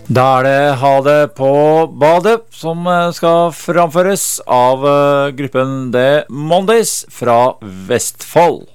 Da det Ha det på badet som skal framføres av gruppen The Mondays fra Vestfold.